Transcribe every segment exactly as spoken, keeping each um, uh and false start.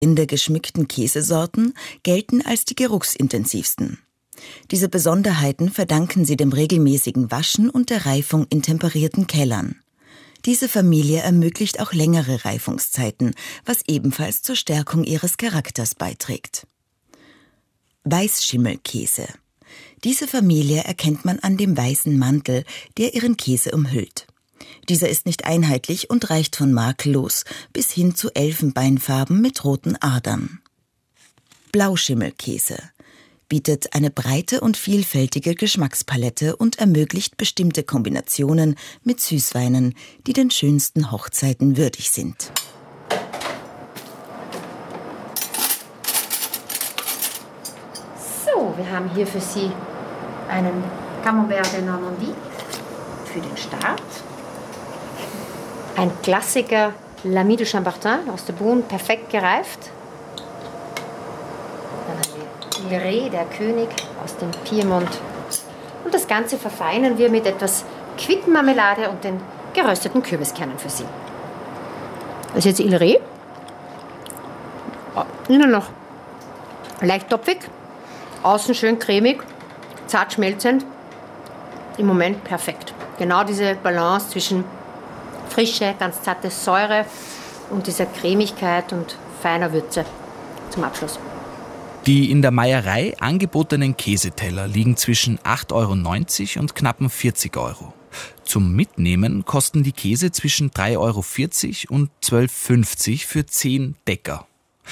in der geschmückten Käsesorten gelten als die geruchsintensivsten. Diese Besonderheiten verdanken sie dem regelmäßigen Waschen und der Reifung in temperierten Kellern. Diese Familie ermöglicht auch längere Reifungszeiten, was ebenfalls zur Stärkung ihres Charakters beiträgt. Weißschimmelkäse. Diese Familie erkennt man an dem weißen Mantel, der ihren Käse umhüllt. Dieser ist nicht einheitlich und reicht von makellos bis hin zu Elfenbeinfarben mit roten Adern. Blauschimmelkäse bietet eine breite und vielfältige Geschmackspalette und ermöglicht bestimmte Kombinationen mit Süßweinen, die den schönsten Hochzeiten würdig sind. So, wir haben hier für Sie einen Camembert de Normandie für den Start. Ein Klassiker, L'Ami de Chambertin aus der Bohne, perfekt gereift. Dann haben wir Ilré, der König aus dem Piemont. Und das Ganze verfeinern wir mit etwas Quittenmarmelade und den gerösteten Kürbiskernen für Sie. Das ist jetzt Ilré. Innen noch leicht topfig, außen schön cremig, zart schmelzend. Im Moment perfekt. Genau diese Balance zwischen frische, ganz zarte Säure und dieser Cremigkeit und feiner Würze zum Abschluss. Die in der Meierei angebotenen Käseteller liegen zwischen acht Euro neunzig und knappen vierzig Euro. Zum Mitnehmen kosten die Käse zwischen drei Euro vierzig und zwölf Euro fünfzig für zehn Decker.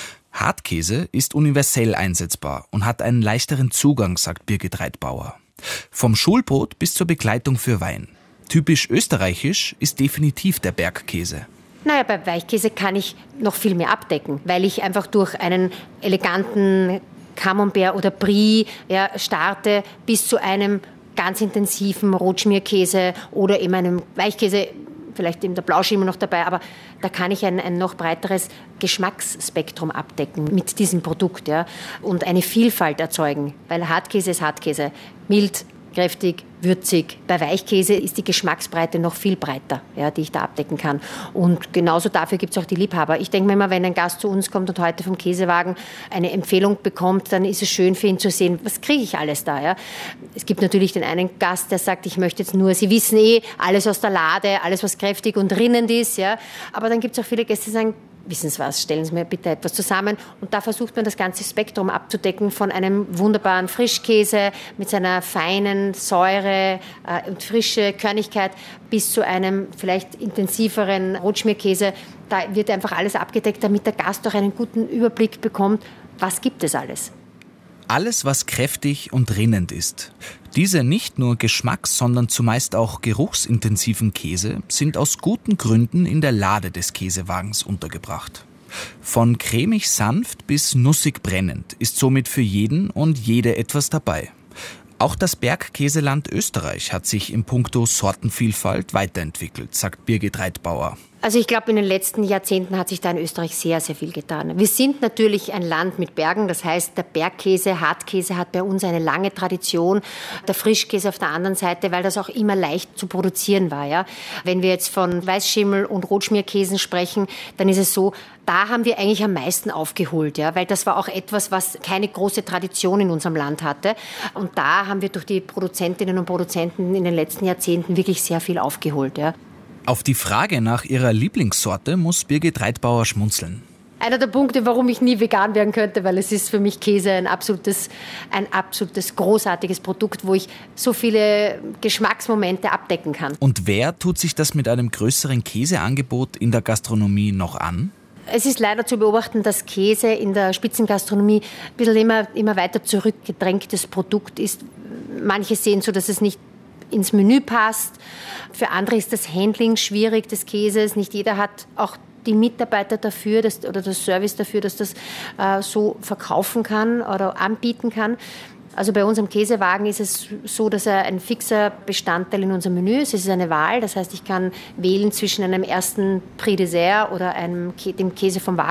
Hartkäse ist universell einsetzbar und hat einen leichteren Zugang, sagt Birgit Reitbauer. Vom Schulbrot bis zur Begleitung für Wein. Typisch österreichisch ist definitiv der Bergkäse. Naja, bei Weichkäse kann ich noch viel mehr abdecken, weil ich einfach durch einen eleganten Camembert oder Brie ja, starte bis zu einem ganz intensiven Rotschmierkäse oder eben einem Weichkäse, vielleicht eben der Blauschimmel noch dabei, aber da kann ich ein, ein noch breiteres Geschmacksspektrum abdecken mit diesem Produkt ja, und eine Vielfalt erzeugen, weil Hartkäse ist Hartkäse, mild, kräftig, würzig. Bei Weichkäse ist die Geschmacksbreite noch viel breiter, ja, die ich da abdecken kann. Und genauso dafür gibt es auch die Liebhaber. Ich denke mir immer, wenn ein Gast zu uns kommt und heute vom Käsewagen eine Empfehlung bekommt, dann ist es schön für ihn zu sehen, was kriege ich alles da. Ja? Es gibt natürlich den einen Gast, der sagt, ich möchte jetzt nur, Sie wissen eh, alles aus der Lade, alles was kräftig und rinnend ist. Ja? Aber dann gibt es auch viele Gäste, die sagen, wissen Sie was, stellen Sie mir bitte etwas zusammen. Und da versucht man das ganze Spektrum abzudecken von einem wunderbaren Frischkäse mit seiner feinen Säure äh, und frische Körnigkeit bis zu einem vielleicht intensiveren Rotschmierkäse. Da wird einfach alles abgedeckt, damit der Gast auch einen guten Überblick bekommt, was gibt es alles. Alles, was kräftig und rinnend ist. Diese nicht nur geschmacks-, sondern zumeist auch geruchsintensiven Käse sind aus guten Gründen in der Lade des Käsewagens untergebracht. Von cremig sanft bis nussig brennend ist somit für jeden und jede etwas dabei. Auch das Bergkäseland Österreich hat sich in puncto Sortenvielfalt weiterentwickelt, sagt Birgit Reitbauer. Also ich glaube, in den letzten Jahrzehnten hat sich da in Österreich sehr, sehr viel getan. Wir sind natürlich ein Land mit Bergen, das heißt, der Bergkäse, Hartkäse hat bei uns eine lange Tradition. Der Frischkäse auf der anderen Seite, weil das auch immer leicht zu produzieren war. Ja? Wenn wir jetzt von Weißschimmel- und Rotschmierkäsen sprechen, dann ist es so, da haben wir eigentlich am meisten aufgeholt, ja? Weil das war auch etwas, was keine große Tradition in unserem Land hatte. Und da haben wir durch die Produzentinnen und Produzenten in den letzten Jahrzehnten wirklich sehr viel aufgeholt. Ja? Auf die Frage nach ihrer Lieblingssorte muss Birgit Reitbauer schmunzeln. Einer der Punkte, warum ich nie vegan werden könnte, weil es ist für mich Käse ein absolutes, ein absolutes großartiges Produkt, wo ich so viele Geschmacksmomente abdecken kann. Und wer tut sich das mit einem größeren Käseangebot in der Gastronomie noch an? Es ist leider zu beobachten, dass Käse in der Spitzengastronomie ein bisschen immer, immer weiter zurückgedrängtes Produkt ist. Manche sehen so, dass es nicht ins Menü passt. Für andere ist das Handling schwierig des Käses. Nicht jeder hat auch die Mitarbeiter dafür dass, oder das Service dafür, dass das äh, so verkaufen kann oder anbieten kann. Also bei unserem Käsewagen ist es so, dass er ein fixer Bestandteil in unserem Menü ist. Es ist eine Wahl, das heißt, ich kann wählen zwischen einem ersten Prix Dessert oder einem, dem Käse vom Wagen.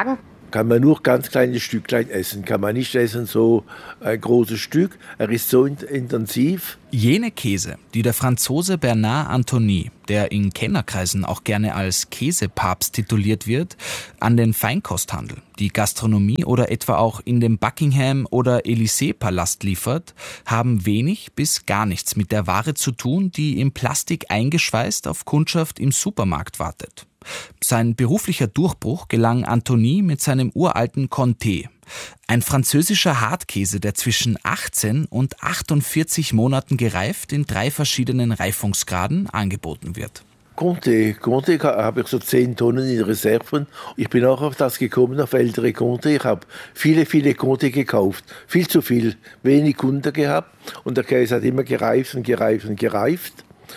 kann man nur ganz kleine Stücklein essen. Kann man nicht essen so ein großes Stück. Er ist so intensiv. Jene Käse, die der Franzose Bernard Anthony, der in Kennerkreisen auch gerne als Käsepapst tituliert wird, an den Feinkosthandel, die Gastronomie oder etwa auch in den Buckingham- oder Élysée-Palast liefert, haben wenig bis gar nichts mit der Ware zu tun, die in Plastik eingeschweißt auf Kundschaft im Supermarkt wartet. Sein beruflicher Durchbruch gelang Anthony mit seinem uralten Comté. Ein französischer Hartkäse, der zwischen achtzehn und achtundvierzig Monaten gereift in drei verschiedenen Reifungsgraden angeboten wird. Comté, Comté habe ich so zehn Tonnen in Reserven. Ich bin auch auf das gekommen, auf ältere Comté. Ich habe viele, viele Comté gekauft. Viel zu viel, wenig Kunden gehabt. Und der Käse hat immer gereift und gereift und gereift.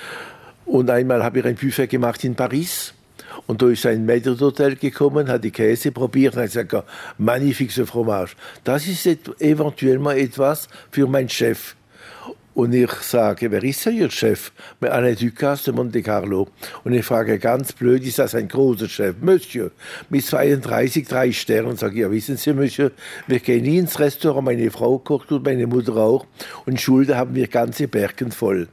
Und einmal habe ich ein Buffet gemacht in Paris. Und da ist ein Maître d'Hôtel gekommen, hat die Käse probiert und hat gesagt, magnifique Fromage. Das ist eventuell mal etwas für meinen Chef. Und ich sage, wer ist denn Ihr Chef? Alain Ducasse de Monte Carlo. Und ich frage ganz blöd, ist das ein großer Chef? Monsieur, mit zweiunddreißig, drei Sternen. Sage ich, ja, wissen Sie, Monsieur, wir gehen nie ins Restaurant, meine Frau kocht und meine Mutter auch. Und Schulden haben wir ganze Bergen voll.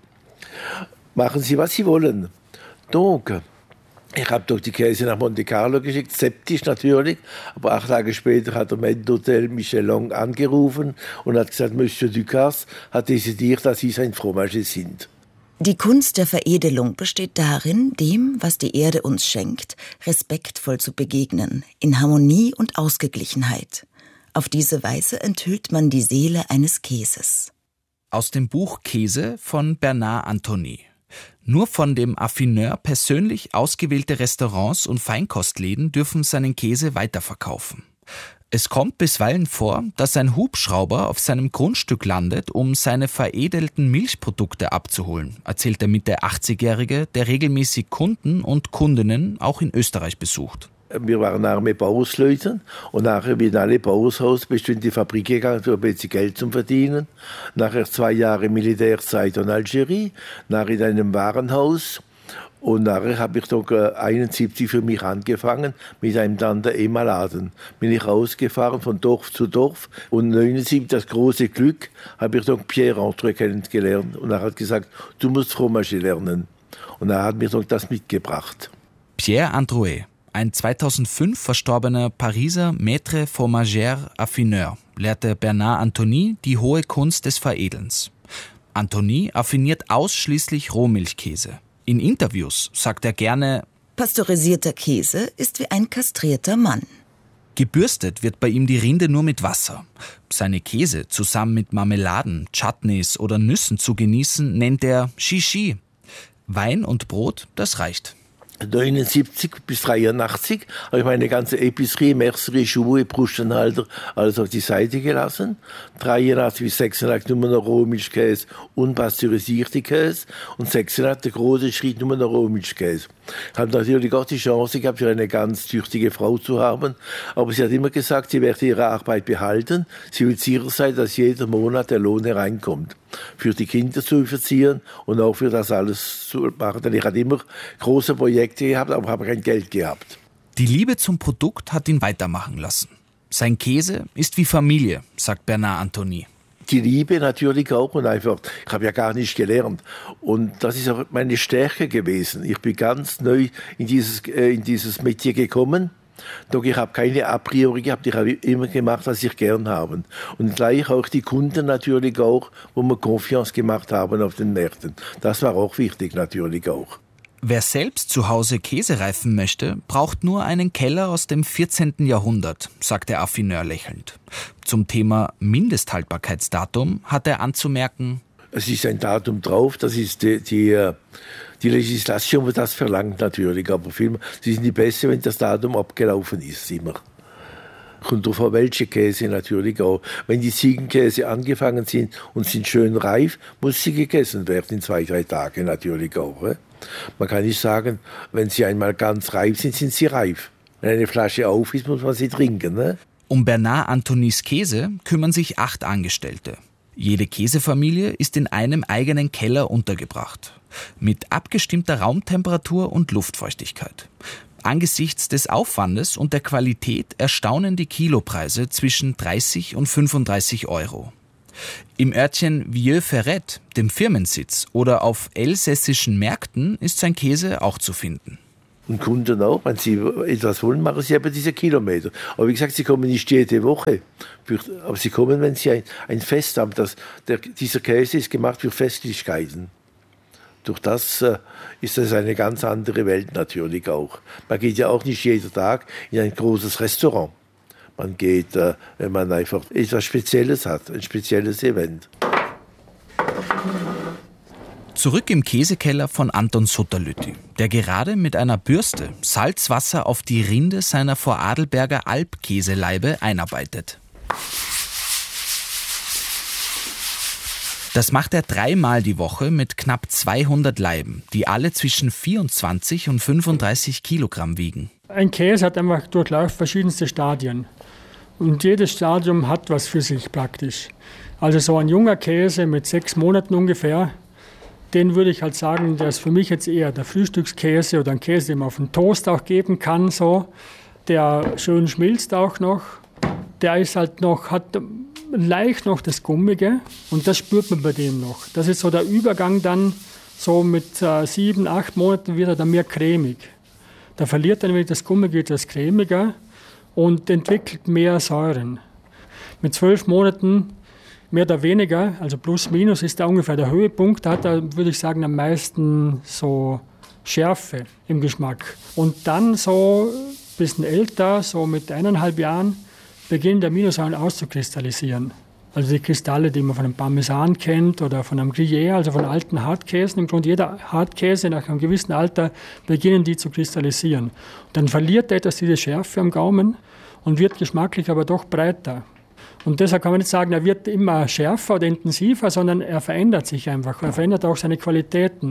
Machen Sie, was Sie wollen. Donc, ich habe doch die Käse nach Monte Carlo geschickt, skeptisch natürlich, aber acht Tage später hat der Maître d'Hôtel Michelin angerufen und hat gesagt, Monsieur Ducasse hat dezidiert, dass Sie sein Fromage sind. Die Kunst der Veredelung besteht darin, dem, was die Erde uns schenkt, respektvoll zu begegnen, in Harmonie und Ausgeglichenheit. Auf diese Weise enthüllt man die Seele eines Käses. Aus dem Buch Käse von Bernard Anthony. Nur von dem Affineur persönlich ausgewählte Restaurants und Feinkostläden dürfen seinen Käse weiterverkaufen. Es kommt bisweilen vor, dass ein Hubschrauber auf seinem Grundstück landet, um seine veredelten Milchprodukte abzuholen, erzählt der Mitte achtzigjährige, der regelmäßig Kunden und Kundinnen auch in Österreich besucht. Wir waren arme Bauersleute und nachher, wie in alle Bauershaus, bist du in die Fabrik gegangen, für ein bisschen Geld zu verdienen. Nachher zwei Jahre Militärzeit in Algerie, nachher in einem Warenhaus. Und nachher habe ich doch einundsiebzig für mich angefangen mit einem Tante-Emma-Laden. Bin ich rausgefahren von Dorf zu Dorf und neunundsiebzig, das große Glück, habe ich doch Pierre André kennengelernt. Und er hat gesagt, du musst Fromage lernen. Und er hat mir doch das mitgebracht. Pierre André. Ein zweitausendfünf verstorbener Pariser Maître Fromagère Affineur lehrte Bernard Anthony die hohe Kunst des Veredelns. Anthony affiniert ausschließlich Rohmilchkäse. In Interviews sagt er gerne, pasteurisierter Käse ist wie ein kastrierter Mann. Gebürstet wird bei ihm die Rinde nur mit Wasser. Seine Käse zusammen mit Marmeladen, Chutneys oder Nüssen zu genießen, nennt er Shishi. Wein und Brot, das reicht. neunundsiebzig bis dreiundachtzig habe ich meine ganze Epicerie, Mercerie, Schuhe, Brustenhalter, alles auf die Seite gelassen. dreiundachtzig bis sechsundachtzig nur noch Rohmilchkäse, unpasteurisierte Käse. Und sechsundachtzig der große Schritt nur noch Rohmilchkäse. Ich habe natürlich auch die Chance gehabt, für eine ganz tüchtige Frau zu haben. Aber sie hat immer gesagt, sie werde ihre Arbeit behalten. Sie will sicher sein, dass jeder Monat der Lohn hereinkommt. Für die Kinder zu verzieren und auch für das alles zu machen. Denn ich hatte immer große Projekte gehabt, aber habe kein Geld gehabt. Die Liebe zum Produkt hat ihn weitermachen lassen. Sein Käse ist wie Familie, sagt Bernard Anthony. Die Liebe natürlich auch und einfach, ich habe ja gar nicht gelernt. Und das ist auch meine Stärke gewesen. Ich bin ganz neu in dieses, äh, in dieses Metier gekommen. Doch ich habe keine a priori gehabt, ich habe immer gemacht, was ich gern habe. Und gleich auch die Kunden natürlich auch, wo wir Confiance gemacht haben auf den Märkten. Das war auch wichtig natürlich auch. Wer selbst zu Hause Käse reifen möchte, braucht nur einen Keller aus dem vierzehnten Jahrhundert, sagt der Affineur lächelnd. Zum Thema Mindesthaltbarkeitsdatum hat er anzumerken: Es ist ein Datum drauf, das ist die, die, die Legislation, die das verlangt natürlich. Aber viel, sie sind die Beste, wenn das Datum abgelaufen ist, immer. Kommt drauf an, welche Käse natürlich auch. Wenn die Ziegenkäse angefangen sind und sind schön reif, muss sie gegessen werden in zwei, drei Tagen natürlich auch. Eh? Man kann nicht sagen, wenn sie einmal ganz reif sind, sind sie reif. Wenn eine Flasche auf ist, muss man sie trinken. Ne? Um Bernard Anthonys Käse kümmern sich acht Angestellte. Jede Käsefamilie ist in einem eigenen Keller untergebracht. Mit abgestimmter Raumtemperatur und Luftfeuchtigkeit. Angesichts des Aufwandes und der Qualität erstaunen die Kilopreise zwischen dreißig und fünfunddreißig Euro. Im Örtchen Vieux-Ferret, dem Firmensitz, oder auf elsässischen Märkten ist sein Käse auch zu finden. Und Kunden auch, wenn sie etwas wollen, machen sie eben diese Kilometer. Aber wie gesagt, sie kommen nicht jede Woche. Aber sie kommen, wenn sie ein, ein Fest haben. Das, der, dieser Käse ist gemacht für Festlichkeiten. Durch das äh, ist es eine ganz andere Welt natürlich auch. Man geht ja auch nicht jeden Tag in ein großes Restaurant. Man geht, äh, wenn man einfach etwas Spezielles hat, ein spezielles Event. Zurück im Käsekeller von Anton Sutterlütti, der gerade mit einer Bürste Salzwasser auf die Rinde seiner Vorarlberger Alpkäseleibe einarbeitet. Das macht er dreimal die Woche mit knapp zweihundert Laiben, die alle zwischen vierundzwanzig und fünfunddreißig Kilogramm wiegen. Ein Käse hat einfach durchläuft verschiedenste Stadien. Und jedes Stadium hat was für sich praktisch. Also so ein junger Käse mit sechs Monaten ungefähr, den würde ich halt sagen, der ist für mich jetzt eher der Frühstückskäse oder ein Käse, den man auf den Toast auch geben kann, so. Der schön schmilzt auch noch. Der ist halt noch, hat leicht noch das Gummige und das spürt man bei dem noch. Das ist so der Übergang dann, so mit äh, sieben, acht Monaten wird er dann mehr cremig. Da verliert dann, wenn das Gummige etwas cremiger und entwickelt mehr Säuren. Mit zwölf Monaten mehr oder weniger, also plus minus ist da ungefähr der Höhepunkt, da hat er, würde ich sagen, am meisten so Schärfe im Geschmack. Und dann so ein bisschen älter, so mit eineinhalb Jahren, beginnen die Aminosäuren auszukristallisieren. Also die Kristalle, die man von einem Parmesan kennt oder von einem Gruyère, also von alten Hartkäsen. Im Grunde jeder Hartkäse nach einem gewissen Alter beginnen die zu kristallisieren. Dann verliert er etwas diese Schärfe am Gaumen und wird geschmacklich aber doch breiter. Und deshalb kann man nicht sagen, er wird immer schärfer oder intensiver, sondern er verändert sich einfach. Er verändert auch seine Qualitäten.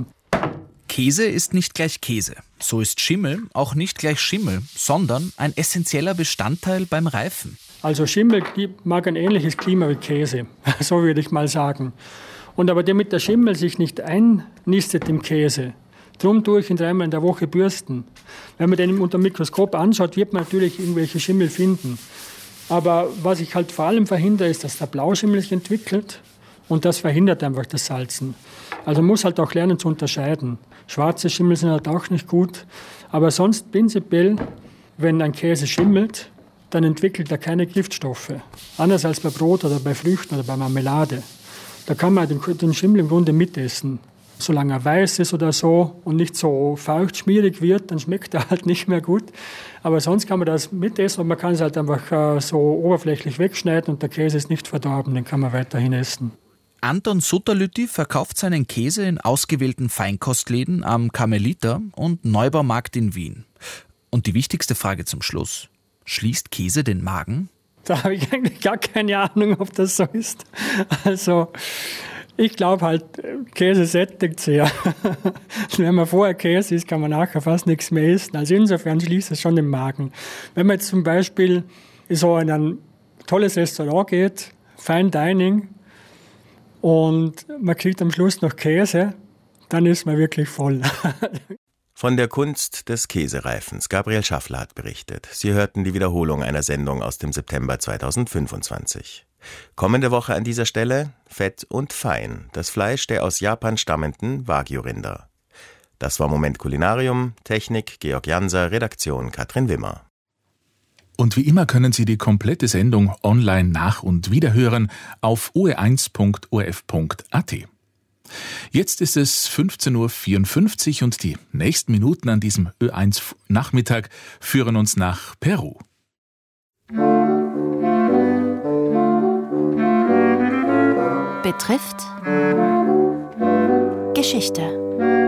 Käse ist nicht gleich Käse. So ist Schimmel auch nicht gleich Schimmel, sondern ein essentieller Bestandteil beim Reifen. Also Schimmel mag ein ähnliches Klima wie Käse, so würde ich mal sagen. Und aber damit der Schimmel sich nicht einnistet im Käse, drum tue ich ihn dreimal in der Woche bürsten. Wenn man den unter dem Mikroskop anschaut, wird man natürlich irgendwelche Schimmel finden. Aber was ich halt vor allem verhindere, ist, dass der Blauschimmel sich entwickelt und das verhindert einfach das Salzen. Also man muss halt auch lernen zu unterscheiden. Schwarze Schimmel sind halt auch nicht gut, aber sonst prinzipiell, wenn ein Käse schimmelt, dann entwickelt er keine Giftstoffe. Anders als bei Brot oder bei Früchten oder bei Marmelade. Da kann man den, den Schimmel im Grunde mitessen. Solange er weiß ist oder so und nicht so feucht, schmierig wird, dann schmeckt er halt nicht mehr gut. Aber sonst kann man das mitessen und man kann es halt einfach äh, so oberflächlich wegschneiden und der Käse ist nicht verdorben, den kann man weiterhin essen. Anton Sutterlütti verkauft seinen Käse in ausgewählten Feinkostläden am Karmeliter und Neubaumarkt in Wien. Und die wichtigste Frage zum Schluss: Schließt Käse den Magen? Da habe ich eigentlich gar keine Ahnung, ob das so ist. Also ich glaube halt, Käse sättigt sehr. Wenn man vorher Käse isst, kann man nachher fast nichts mehr essen. Also insofern schließt es schon den Magen. Wenn man jetzt zum Beispiel so in ein tolles Restaurant geht, Fine Dining, und man kriegt am Schluss noch Käse, dann ist man wirklich voll. Von der Kunst des Käsereifens. Gabriel Schaffler hat berichtet. Sie hörten die Wiederholung einer Sendung aus dem September zweitausendfünfundzwanzig. Kommende Woche an dieser Stelle Fett und Fein, das Fleisch der aus Japan stammenden Wagyu-Rinder. Das war Moment Kulinarium, Technik Georg Janser, Redaktion Katrin Wimmer. Und wie immer können Sie die komplette Sendung online nach- und wiederhören auf o r eins punkt o r f punkt a t. Jetzt ist es fünfzehn Uhr vierundfünfzig und die nächsten Minuten an diesem Ö eins Nachmittag führen uns nach Peru. Betrifft Geschichte.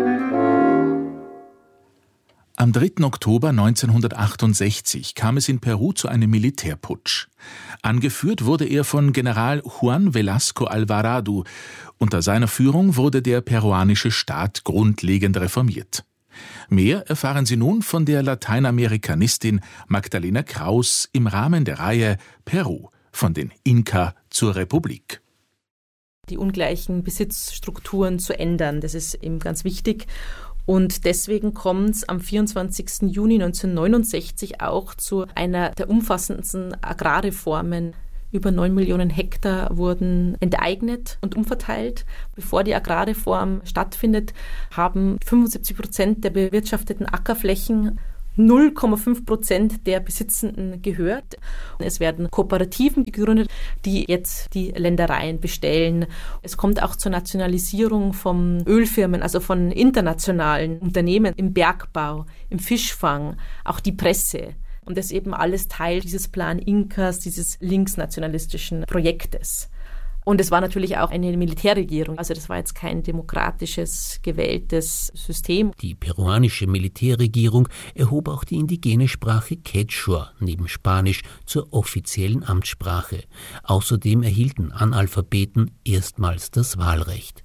Am dritten Oktober neunzehnhundertachtundsechzig kam es in Peru zu einem Militärputsch. Angeführt wurde er von General Juan Velasco Alvarado. Unter seiner Führung wurde der peruanische Staat grundlegend reformiert. Mehr erfahren Sie nun von der Lateinamerikanistin Magdalena Kraus im Rahmen der Reihe Peru, von den Inka zur Republik. Die ungleichen Besitzstrukturen zu ändern, das ist eben ganz wichtig. Und deswegen kommt es am vierundzwanzigsten Juni neunzehnhundertneunundsechzig auch zu einer der umfassendsten Agrarreformen. Über neun Millionen Hektar wurden enteignet und umverteilt. Bevor die Agrarreform stattfindet, haben fünfundsiebzig Prozent der bewirtschafteten Ackerflächen null Komma fünf Prozent der Besitzenden gehört. Es werden Kooperativen gegründet, die jetzt die Ländereien bestellen. Es kommt auch zur Nationalisierung von Ölfirmen, also von internationalen Unternehmen im Bergbau, im Fischfang, auch die Presse. Und das ist eben alles Teil dieses Plan Incas, dieses linksnationalistischen Projektes. Und es war natürlich auch eine Militärregierung. Also das war jetzt kein demokratisches, gewähltes System. Die peruanische Militärregierung erhob auch die indigene Sprache Quechua neben Spanisch zur offiziellen Amtssprache. Außerdem erhielten Analphabeten erstmals das Wahlrecht.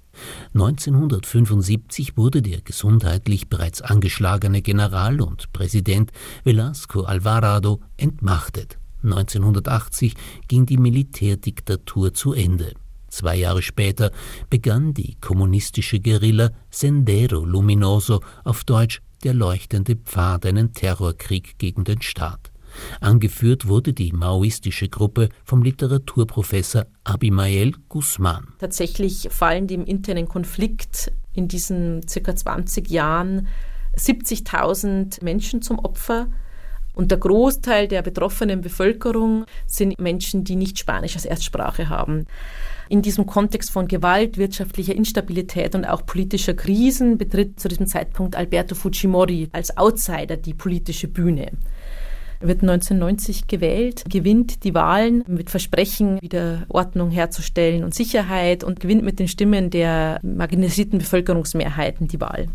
neunzehnhundertfünfundsiebzig wurde der gesundheitlich bereits angeschlagene General und Präsident Velasco Alvarado entmachtet. neunzehnhundertachtzig ging die Militärdiktatur zu Ende. Zwei Jahre später begann die kommunistische Guerilla Sendero Luminoso, auf Deutsch der leuchtende Pfad, einen Terrorkrieg gegen den Staat. Angeführt wurde die maoistische Gruppe vom Literaturprofessor Abimael Guzmán. Tatsächlich fallen dem internen Konflikt in diesen circa zwanzig Jahren siebzigtausend Menschen zum Opfer. Und der Großteil der betroffenen Bevölkerung sind Menschen, die nicht Spanisch als Erstsprache haben. In diesem Kontext von Gewalt, wirtschaftlicher Instabilität und auch politischer Krisen betritt zu diesem Zeitpunkt Alberto Fujimori als Outsider die politische Bühne. Er wird neunzehnhundertneunzig gewählt, gewinnt die Wahlen mit Versprechen, wieder Ordnung herzustellen und Sicherheit und gewinnt mit den Stimmen der marginalisierten Bevölkerungsmehrheiten die Wahl.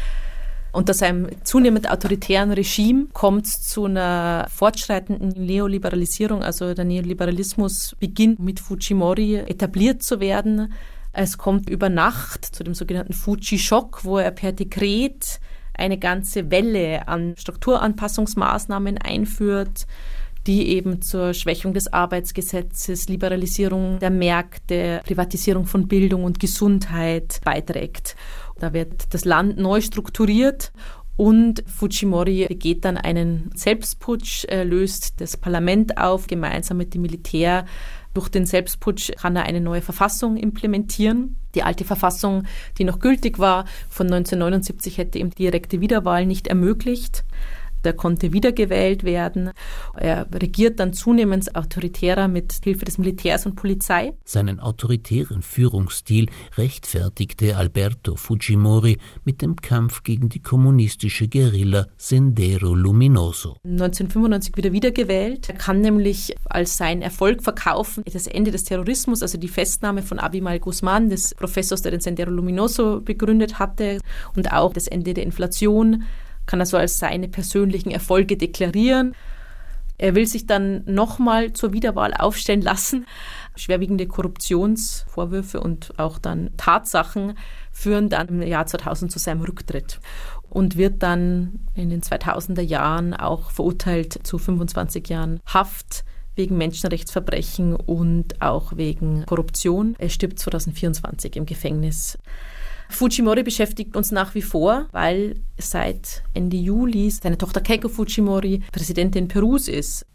Unter seinem zunehmend autoritären Regime kommt es zu einer fortschreitenden Neoliberalisierung, also der Neoliberalismus beginnt mit Fujimori etabliert zu werden. Es kommt über Nacht zu dem sogenannten Fuji-Schock, wo er per Dekret eine ganze Welle an Strukturanpassungsmaßnahmen einführt, die eben zur Schwächung des Arbeitsgesetzes, Liberalisierung der Märkte, Privatisierung von Bildung und Gesundheit beiträgt. Da wird das Land neu strukturiert und Fujimori begeht dann einen Selbstputsch, löst das Parlament auf, gemeinsam mit dem Militär. Durch den Selbstputsch kann er eine neue Verfassung implementieren. Die alte Verfassung, die noch gültig war, von neunzehnhundertneunundsiebzig, hätte ihm direkte Wiederwahl nicht ermöglicht. Er konnte wiedergewählt werden. Er regiert dann zunehmend autoritärer mit Hilfe des Militärs und Polizei. Seinen autoritären Führungsstil rechtfertigte Alberto Fujimori mit dem Kampf gegen die kommunistische Guerilla Sendero Luminoso. neunzehnhundertfünfundneunzig wieder wiedergewählt. Er kann nämlich als seinen Erfolg verkaufen das Ende des Terrorismus, also die Festnahme von Abimael Guzmán, des Professors, der den Sendero Luminoso begründet hatte, und auch das Ende der Inflation kann er so als seine persönlichen Erfolge deklarieren. Er will sich dann nochmal zur Wiederwahl aufstellen lassen. Schwerwiegende Korruptionsvorwürfe und auch dann Tatsachen führen dann im Jahr zweitausend zu seinem Rücktritt und wird dann in den zweitausender Jahren auch verurteilt zu fünfundzwanzig Jahren Haft wegen Menschenrechtsverbrechen und auch wegen Korruption. Er stirbt zweitausendvierundzwanzig im Gefängnis. Fujimori beschäftigt uns nach wie vor, weil seit Ende Juli seine Tochter Keiko Fujimori Präsidentin Perus ist.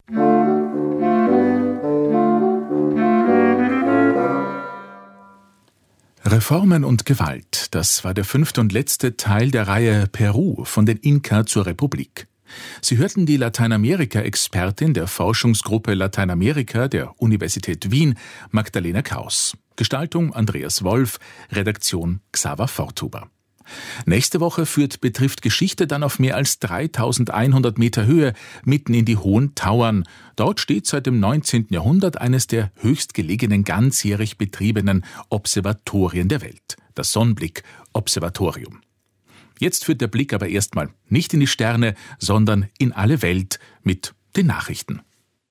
Reformen und Gewalt, das war der fünfte und letzte Teil der Reihe Peru von den Inka zur Republik. Sie hörten die Lateinamerika-Expertin der Forschungsgruppe Lateinamerika der Universität Wien, Magdalena Kraus. Gestaltung Andreas Wolf, Redaktion Xaver Forthuber. Nächste Woche führt Betrifft Geschichte dann auf mehr als dreitausendeinhundert Meter Höhe mitten in die Hohen Tauern. Dort steht seit dem neunzehnten Jahrhundert eines der höchstgelegenen ganzjährig betriebenen Observatorien der Welt, das Sonnenblick-Observatorium. Jetzt führt der Blick aber erstmal nicht in die Sterne, sondern in alle Welt mit den Nachrichten.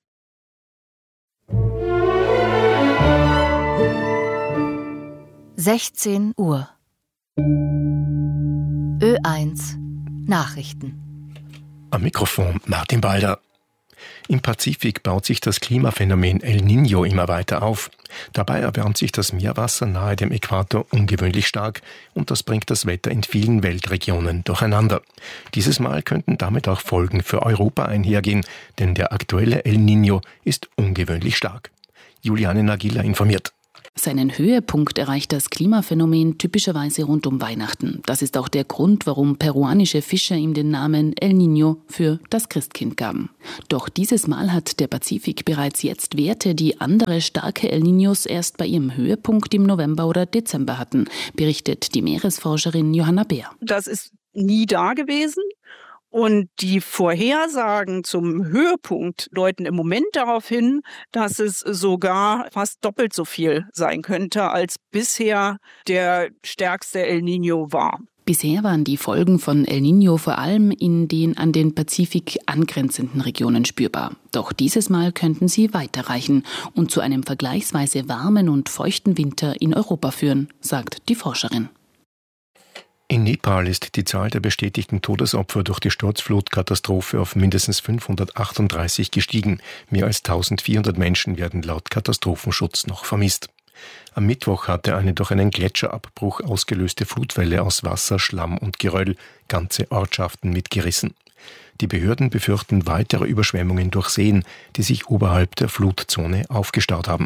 sechzehn Uhr. Ö eins Nachrichten. Am Mikrofon Martin Balder. Im Pazifik baut sich das Klimaphänomen El Niño immer weiter auf. Dabei erwärmt sich das Meerwasser nahe dem Äquator ungewöhnlich stark und das bringt das Wetter in vielen Weltregionen durcheinander. Dieses Mal könnten damit auch Folgen für Europa einhergehen, denn der aktuelle El Niño ist ungewöhnlich stark. Juliane Nagila informiert. Seinen Höhepunkt erreicht das Klimaphänomen typischerweise rund um Weihnachten. Das ist auch der Grund, warum peruanische Fischer ihm den Namen El Niño für das Christkind gaben. Doch dieses Mal hat der Pazifik bereits jetzt Werte, die andere starke El Niños erst bei ihrem Höhepunkt im November oder Dezember hatten, berichtet die Meeresforscherin Johanna Beer. Das ist nie da gewesen. Und die Vorhersagen zum Höhepunkt deuten im Moment darauf hin, dass es sogar fast doppelt so viel sein könnte, als bisher der stärkste El Niño war. Bisher waren die Folgen von El Niño vor allem in den an den Pazifik angrenzenden Regionen spürbar. Doch dieses Mal könnten sie weiterreichen und zu einem vergleichsweise warmen und feuchten Winter in Europa führen, sagt die Forscherin. In Nepal ist die Zahl der bestätigten Todesopfer durch die Sturzflutkatastrophe auf mindestens fünfhundertachtunddreißig gestiegen. Mehr als eintausendvierhundert Menschen werden laut Katastrophenschutz noch vermisst. Am Mittwoch hatte eine durch einen Gletscherabbruch ausgelöste Flutwelle aus Wasser, Schlamm und Geröll ganze Ortschaften mitgerissen. Die Behörden befürchten weitere Überschwemmungen durch Seen, die sich oberhalb der Flutzone aufgestaut haben.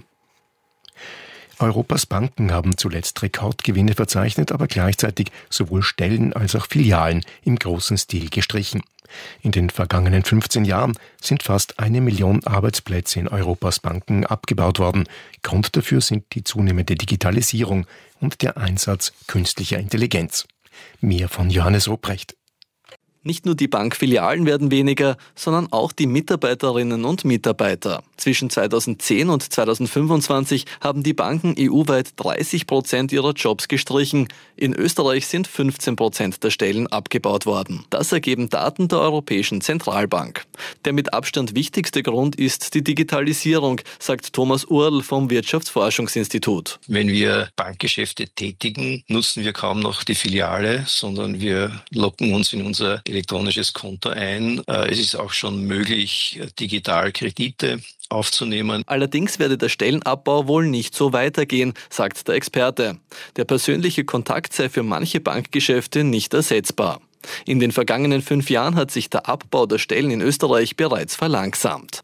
Europas Banken haben zuletzt Rekordgewinne verzeichnet, aber gleichzeitig sowohl Stellen als auch Filialen im großen Stil gestrichen. In den vergangenen fünfzehn Jahren sind fast eine Million Arbeitsplätze in Europas Banken abgebaut worden. Grund dafür sind die zunehmende Digitalisierung und der Einsatz künstlicher Intelligenz. Mehr von Johannes Ruprecht. Nicht nur die Bankfilialen werden weniger, sondern auch die Mitarbeiterinnen und Mitarbeiter. Zwischen zweitausendzehn und zweitausendfünfundzwanzig haben die Banken E U-weit dreißig Prozent ihrer Jobs gestrichen. In Österreich sind fünfzehn Prozent der Stellen abgebaut worden. Das ergeben Daten der Europäischen Zentralbank. Der mit Abstand wichtigste Grund ist die Digitalisierung, sagt Thomas Url vom Wirtschaftsforschungsinstitut. Wenn wir Bankgeschäfte tätigen, nutzen wir kaum noch die Filiale, sondern wir locken uns in unser elektronisches Konto ein. Es ist auch schon möglich, digital Kredite aufzunehmen. Allerdings werde der Stellenabbau wohl nicht so weitergehen, sagt der Experte. Der persönliche Kontakt sei für manche Bankgeschäfte nicht ersetzbar. In den vergangenen fünf Jahren hat sich der Abbau der Stellen in Österreich bereits verlangsamt.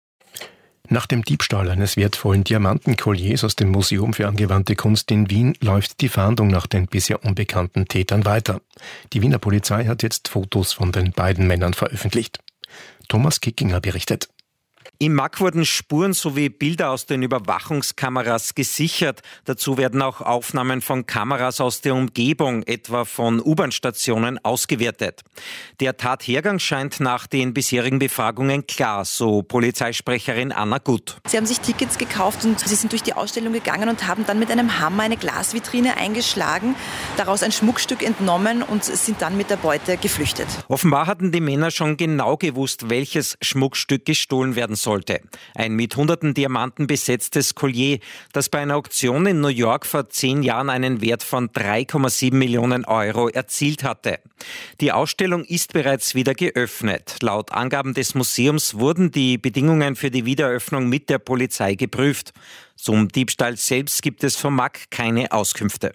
Nach dem Diebstahl eines wertvollen Diamantenkolliers aus dem Museum für angewandte Kunst in Wien läuft die Fahndung nach den bisher unbekannten Tätern weiter. Die Wiener Polizei hat jetzt Fotos von den beiden Männern veröffentlicht. Thomas Kickinger berichtet. Im M A K wurden Spuren sowie Bilder aus den Überwachungskameras gesichert. Dazu werden auch Aufnahmen von Kameras aus der Umgebung, etwa von U-Bahn-Stationen, ausgewertet. Der Tathergang scheint nach den bisherigen Befragungen klar, so Polizeisprecherin Anna Gut. Sie haben sich Tickets gekauft und sie sind durch die Ausstellung gegangen und haben dann mit einem Hammer eine Glasvitrine eingeschlagen, daraus ein Schmuckstück entnommen und sind dann mit der Beute geflüchtet. Offenbar hatten die Männer schon genau gewusst, welches Schmuckstück gestohlen werden soll. sollte. Ein mit hunderten Diamanten besetztes Collier, das bei einer Auktion in New York vor zehn Jahren einen Wert von drei Komma sieben Millionen Euro erzielt hatte. Die Ausstellung ist bereits wieder geöffnet. Laut Angaben des Museums wurden die Bedingungen für die Wiedereröffnung mit der Polizei geprüft. Zum Diebstahl selbst gibt es vom M A K keine Auskünfte.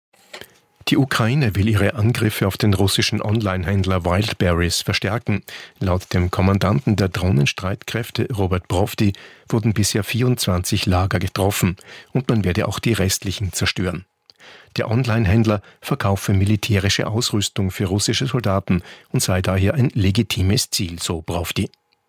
Die Ukraine will ihre Angriffe auf den russischen Online-Händler Wildberries verstärken. Laut dem Kommandanten der Drohnenstreitkräfte Robert Brovdi wurden bisher vierundzwanzig Lager getroffen und man werde auch die restlichen zerstören. Der Online-Händler verkaufe militärische Ausrüstung für russische Soldaten und sei daher ein legitimes Ziel, so Brovdi.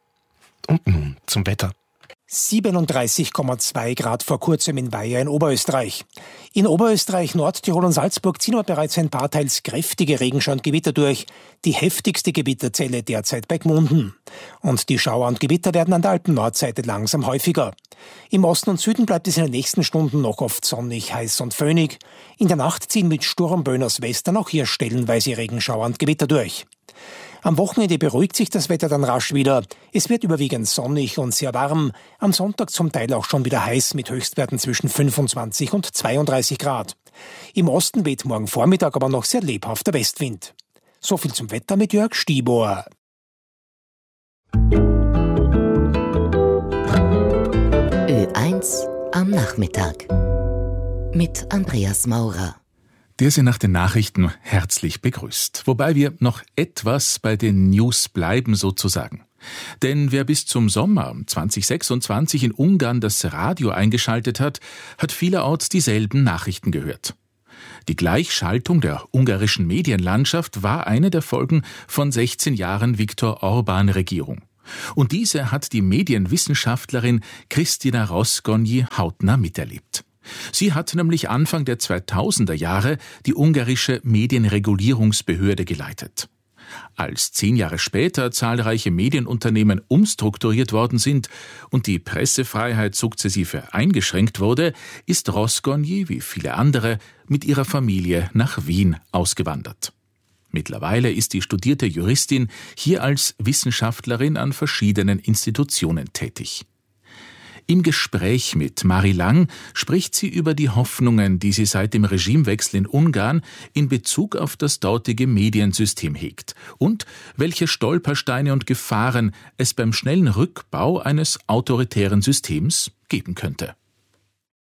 Und nun zum Wetter. siebenunddreißig Komma zwei Grad vor kurzem in Weiher in Oberösterreich. In Oberösterreich, Nordtirol und Salzburg ziehen aber bereits ein paar teils kräftige Regenschauer und Gewitter durch. Die heftigste Gewitterzelle derzeit bei Gmunden. Und die Schauer und Gewitter werden an der Alpen-Nordseite langsam häufiger. Im Osten und Süden bleibt es in den nächsten Stunden noch oft sonnig, heiß und föhnig. In der Nacht ziehen mit Sturmböen aus Westen auch hier stellenweise Regenschauer und Gewitter durch. Am Wochenende beruhigt sich das Wetter dann rasch wieder. Es wird überwiegend sonnig und sehr warm. Am Sonntag zum Teil auch schon wieder heiß mit Höchstwerten zwischen fünfundzwanzig und zweiunddreißig Grad. Im Osten weht morgen Vormittag aber noch sehr lebhafter Westwind. So viel zum Wetter mit Jörg Stiebohr. eins am Nachmittag mit Andreas Maurer, der Sie nach den Nachrichten herzlich begrüßt. Wobei wir noch etwas bei den News bleiben sozusagen. Denn wer bis zum Sommer zwanzig sechsundzwanzig in Ungarn das Radio eingeschaltet hat, hat vielerorts dieselben Nachrichten gehört. Die Gleichschaltung der ungarischen Medienlandschaft war eine der Folgen von sechzehn Jahren Viktor Orbán-Regierung. Und diese hat die Medienwissenschaftlerin Kristina Rozgonyi hautnah miterlebt. Sie hat nämlich Anfang der zweitausender Jahre die ungarische Medienregulierungsbehörde geleitet. Als zehn Jahre später zahlreiche Medienunternehmen umstrukturiert worden sind und die Pressefreiheit sukzessive eingeschränkt wurde, ist Rozgonyi, wie viele andere, mit ihrer Familie nach Wien ausgewandert. Mittlerweile ist die studierte Juristin hier als Wissenschaftlerin an verschiedenen Institutionen tätig. Im Gespräch mit Marie Lang spricht sie über die Hoffnungen, die sie seit dem Regimewechsel in Ungarn in Bezug auf das dortige Mediensystem hegt und welche Stolpersteine und Gefahren es beim schnellen Rückbau eines autoritären Systems geben könnte.